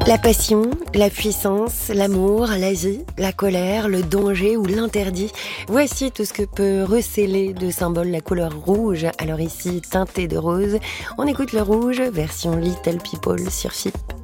La passion, la puissance, l'amour, la vie, la colère, le danger ou l'interdit. Voici tout ce que peut recéler de symboles la couleur rouge. Alors ici, teintée de rose, on écoute le rouge, version Little People sur FIP.